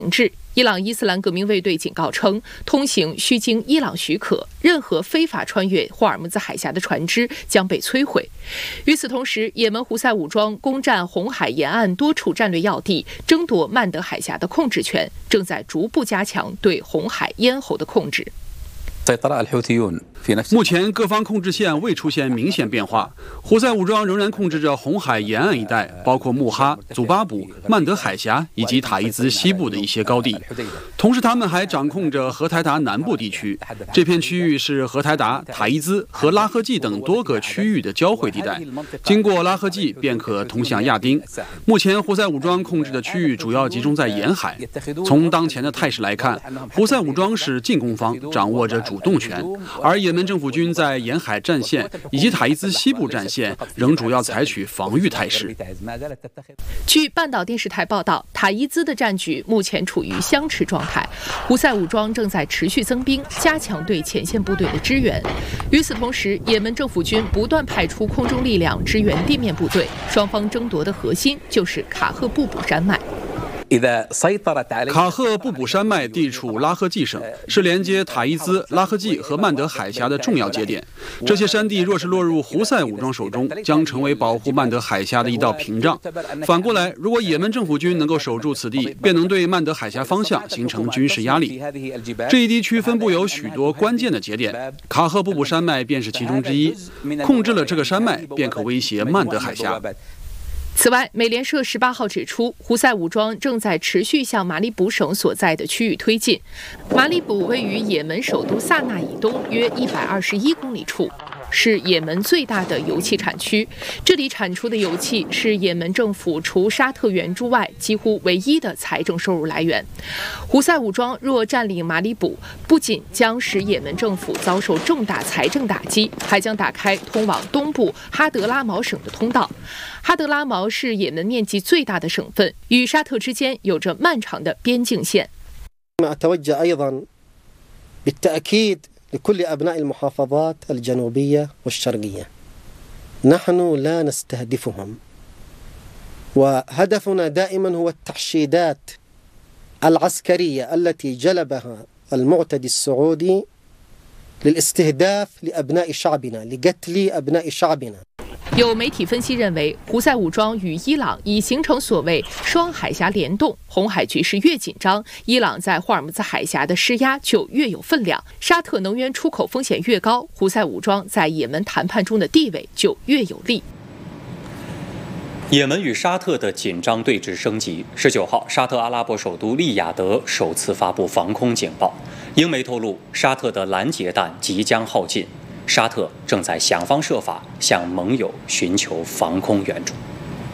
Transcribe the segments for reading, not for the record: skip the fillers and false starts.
制。伊朗伊斯兰革命卫队警告称，通行需经伊朗许可，任何非法穿越霍尔木兹海峡的船只将被摧毁。与此同时，也门胡塞武装攻占红海沿岸多处战略要地，争夺曼德海峡的控制权，正在逐步加强对红海咽喉的控制。 目前各方控制线未出现明显变化，胡塞武装仍然控制着红海沿岸一带，包括穆哈、祖巴卜、曼德海峡以及塔伊兹西部的一些高地。同时，他们还掌控着荷台达南部地区，这片区域是荷台达、塔伊兹和拉赫季等多个区域的交汇地带。经过拉赫季便可通向亚丁。目前，胡塞武装控制的区域主要集中在沿海。从当前的态势来看，胡塞武装是进攻方，掌握着主动权，而也门政府军在沿海战线以及塔伊兹西部战线仍主要采取防御态势。 据半岛电视台报道，塔伊兹的战局目前处于相持状态，胡塞武装正在持续增兵，加强对前线部队的支援。与此同时，也门政府军不断派出空中力量支援地面部队，双方争夺的核心就是卡赫布卜山脉。 卡赫布卜山脉地处拉赫季省，是连接塔伊兹、拉赫季和曼德海峡的重要节点。这些山地若是落入胡塞武装手中，将成为保护曼德海峡的一道屏障。反过来，如果也门政府军能够守住此地，便能对曼德海峡方向形成军事压力。这一地区分布有许多关键的节点，卡赫布卜山脉便是其中之一。控制了这个山脉，便可威胁曼德海峡。 此外，美联社18号指出，胡塞武装正在持续向马里卜省所在的区域推进。马里卜位于也门首都萨那以东约121公里处，是也门最大的油气产区。这里产出的油气是也门政府除沙特援助外几乎唯一的财政收入来源。胡塞武装若占领马里卜，不仅将使也门政府遭受重大财政打击，还将打开通往东部哈德拉毛省的通道。哈德拉毛是也门面积最大的省份，与沙特之间有着漫长的边境线。 لكل أبناء المحافظات الجنوبية والشرقية نحن لا نستهدفهم وهدفنا دائما هو التحشيدات العسكرية التي جلبها المعتدي السعودي للاستهداف لأبناء شعبنا لقتل أبناء شعبنا。 有媒体分析认为，胡塞武装与伊朗已形成所谓双海峡联动，红海局势越紧张，伊朗在霍尔木兹海峡的施压就越有分量，沙特能源出口风险越高，胡塞武装在也门谈判中的地位就越有利。 也门与沙特的紧张对峙升级。19号，沙特阿拉伯首都利雅得首次发布防空警报。英媒透露，沙特的拦截弹即将耗尽，沙特正在想方设法向盟友寻求防空援助。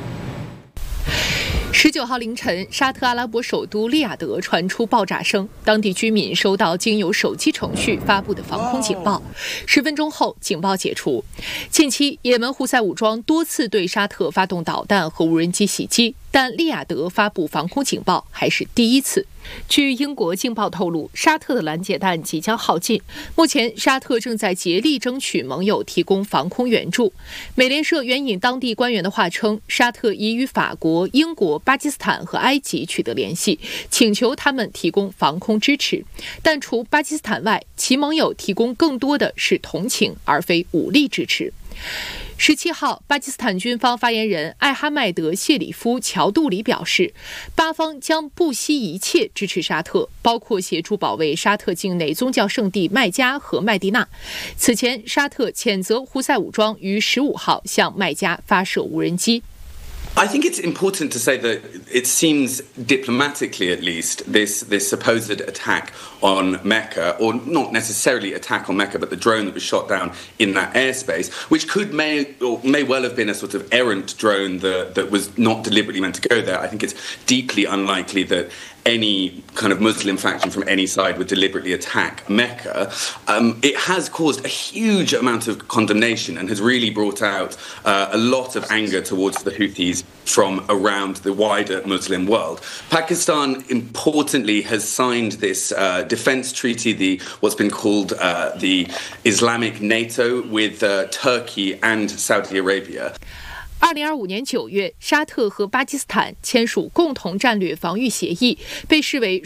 19号凌晨，沙特阿拉伯首都利雅得传出爆炸声，当地居民收到经由手机程序发布的防空警报。10分钟后，警报解除。近期，也门胡塞武装多次对沙特发动导弹和无人机袭击，但利雅得发布防空警报还是第一次。据英国《镜报》透露，沙特的拦截弹即将耗尽，目前沙特正在竭力争取盟友提供防空援助。美联社援引当地官员的话称，沙特已与法国、英国、巴基斯坦和埃及取得联系，请求他们提供防空支持。但除巴基斯坦外，其盟友提供更多的是同情，而非武力支持。17号，巴基斯坦军方发言人艾哈迈德·谢里夫·乔杜里表示，巴方将不惜一切支持沙特，包括协助保卫沙特境内宗教圣地麦加和麦地那。此前，沙特谴责胡塞武装于15号向麦加发射无人机。 I think it's important to say that it seems diplomatically, at least, this supposed attack on Mecca, or not necessarily attack on Mecca, but the drone that was shot down in that airspace, which may well have been a sort of errant drone that was not deliberately meant to go there. I think it's deeply unlikely that any kind of Muslim faction from any side would deliberately attack Mecca. It has caused a huge amount of condemnation and has really brought out a lot of anger towards the Houthis from around the wider Muslim world. Pakistan, importantly, has signed this defense treaty, what's been called the Islamic NATO, with Turkey and Saudi Arabia. 2025年9月，沙特和巴基斯坦签署共同战略防御协议，被视为